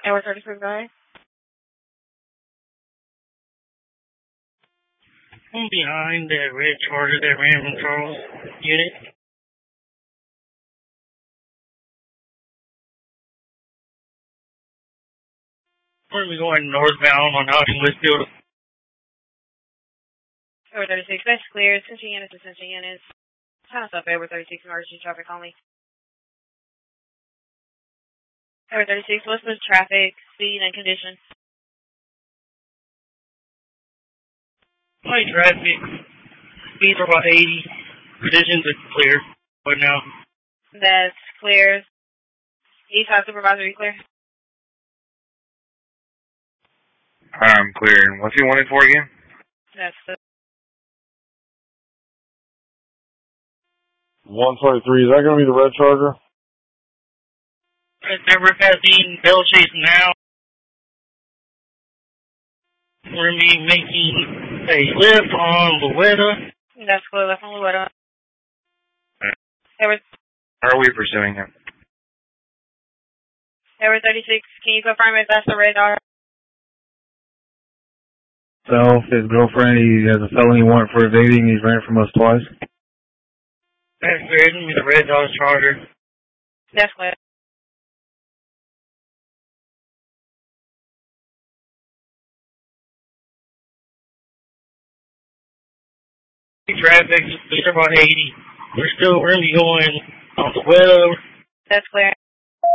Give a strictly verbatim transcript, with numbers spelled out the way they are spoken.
Tower thirty-six, guys. I'm behind that red Charger that ran from Charles unit. We're going northbound on Austin Westfield. Tower thirty-six, that's clear. Attention units, attention units. Time up, Tower thirty-six, emergency traffic only. Tower thirty-six, what's the traffic, speed, and condition? Light traffic. Speeds are about eighty. Conditions are clear right now. That's clear. East High Supervisor, you clear? I'm clear. What's he wanted for again? That's the... one twenty-three, is that going to be the red Charger? Never passing Bell Chase now. We're going to be making a lift on Louetta. That's clear, left on Louetta. Tower... How are we pursuing him? Tower thirty-six, can you confirm if that's the radar? So, his girlfriend, he has a felony warrant for evading. He's ran from us twice. That's clear. It's going to be the red Dodge Charger. That's clear. Traffic, speeds are about eighty. We're still really going on the web. That's clear.